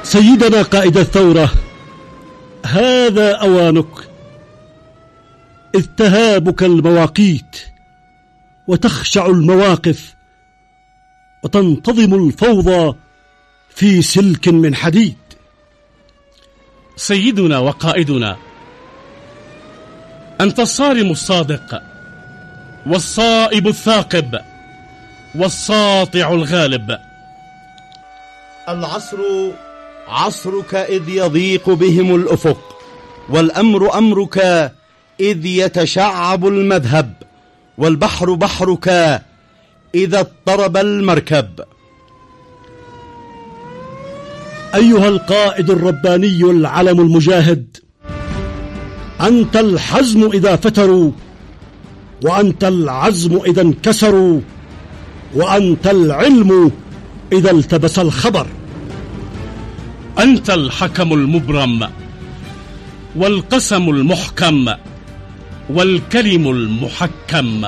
سيدنا قائد الثورة، هذا أوانك، إذ تهابك المواقيت وتخشع المواقف وتنتظم الفوضى في سلك من حديد. سيدنا وقائدنا، أنت الصارم الصادق والصائب الثاقب والساطع الغالب. العصر عصرك إذ يضيق بهم الأفق، والأمر أمرك إذ يتشعب المذهب، والبحر بحرك إذا اضطرب المركب. أيها القائد الرباني العلم المجاهد، أنت الحزم إذا فتروا، وأنت العزم إذا انكسروا، وأنت العلم إذا التبس الخبر. أنت الحكم المبرم والقسم المحكم والكلم المحكم.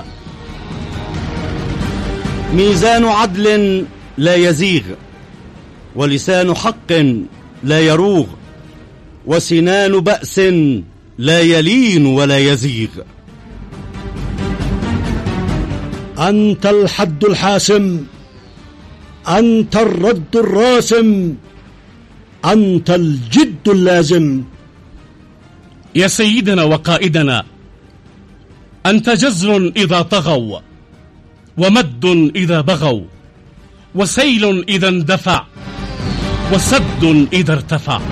ميزان عدل لا يزيغ، ولسان حق لا يروغ، وسنان بأس لا يلين ولا يزيغ. أنت الحد الحاسم، أنت الرد الراسم، أنت الجد اللازم. يا سيدنا وقائدنا، أنت جزر إذا طغوا، ومد إذا بغوا، وسيل إذا اندفع، وسد إذا ارتفع.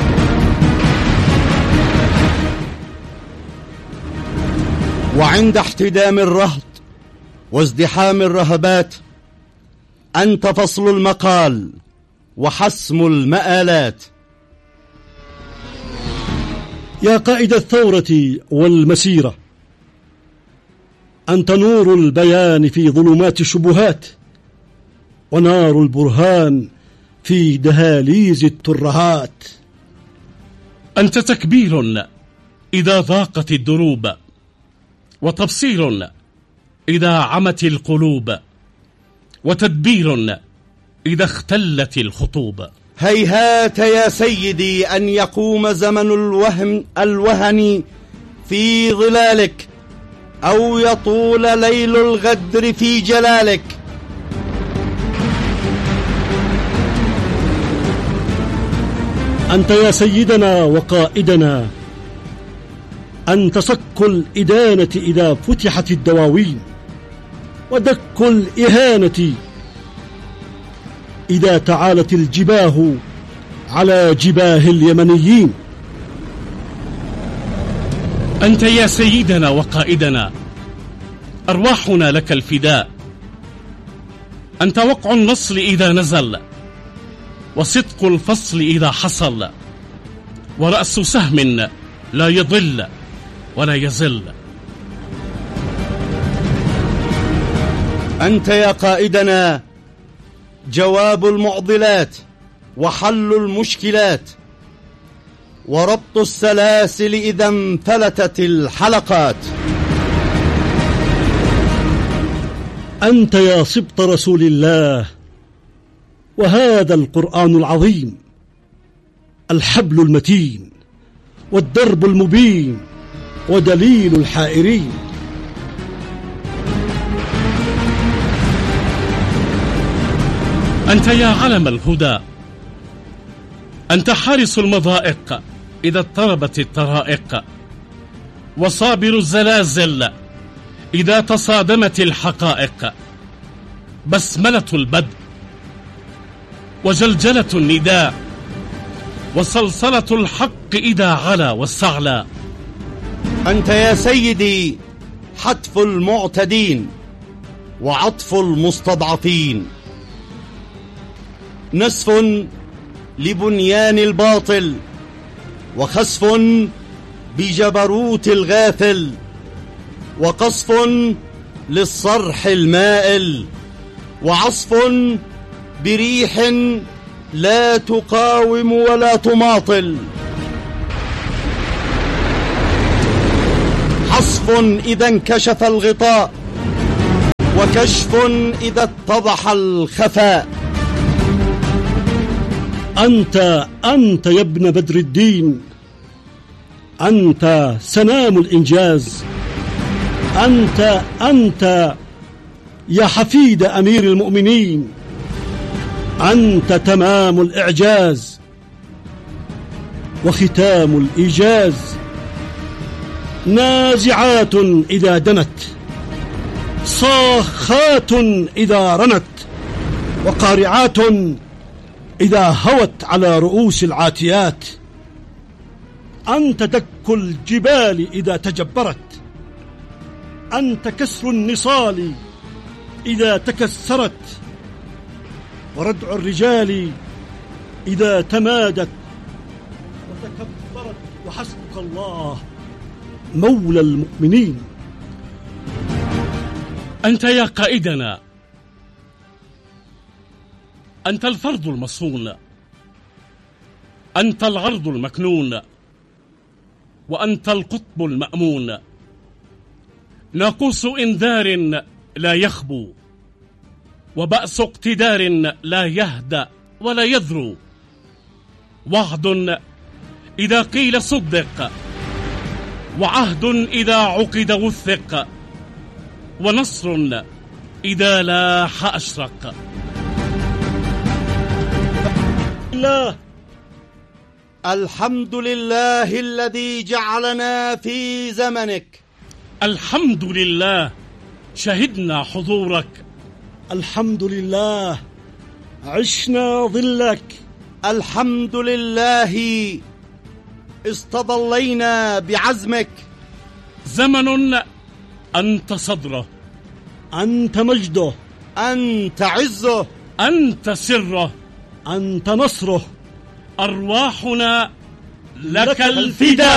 وعند احتدام الرهط وازدحام الرهبات، أنت فصل المقال وحسم المآلات. يا قائد الثورة والمسيرة، أنت نور البيان في ظلمات الشبهات، ونار البرهان في دهاليز الترهات. أنت تكبير إذا ضاقت الدروب، وتبصير إذا عمت القلوب، وتدبير إذا اختلت الخطوب. هيهات يا سيدي أن يقوم زمن الوهن في ظلالك، أو يطول ليل الغدر في جلالك. أنت يا سيدنا وقائدنا، أنت صك الإدانة إذا فتحت الدواوين، ودك الإهانة إذا تعالت الجباه على جباه اليمنيين. أنت يا سيدنا وقائدنا، أرواحنا لك الفداء. أنت وقع النصر إذا نزل، وصدق الفصل إذا حصل، ورأس سهم لا يضل ولا يزل. أنت يا قائدنا جواب المعضلات، وحل المشكلات، وربط السلاسل إذا انفلتت الحلقات. أنت يا سبط رسول الله، وهذا القرآن العظيم، الحبل المتين والدرب المبين ودليل الحائرين. أنت يا علم الهدى، أنت حارس المضائق إذا اضطربت الطرائق، وصابر الزلازل إذا تصادمت الحقائق. بسملة البدء وجلجلة النداء، وصلصلة الحق إذا علا واستعلى. أنت يا سيدي حتف المعتدين وعطف المستضعفين، نسف لبنيان الباطل، وخسف بجبروت الغافل، وقصف للصرح المائل، وعصف بريح لا تقاوم ولا تماطل. حصف إذا انكشف الغطاء، وكشف إذا اتضح الخفاء. أنت يا ابن بدر الدين، أنت سنام الإنجاز، أنت يا حفيد أمير المؤمنين، أنت تمام الإعجاز وختام الإيجاز. نازعات إذا دنت، صاخات إذا رنت، وقارعات إذا هوت على رؤوس العاتيات. أنت دك الجبال إذا تجبرت، أنت كسر النصال إذا تكسرت، وردع الرجال إذا تمادت وتكبرت. وحسبك الله مولى المؤمنين. أنت يا قائدنا، أنت الفرد المصون، أنت العرض المكنون، وأنت القطب المأمون. ناقوس إنذار لا يخبو، وبأس اقتدار لا يهدأ ولا يذرو. وعد إذا قيل صدق، وعهد إذا عقد وثق، ونصر إذا لاح أشرق. الله، الحمد لله الذي جعلنا في زمنك. الحمد لله شهدنا حضورك. الحمد لله عشنا ظلك. الحمد لله استظلينا بعزمك. زمن أنت صدره، أنت مجده، أنت عزه، أنت سره، أنت نصره. أرواحنا لك الفداء.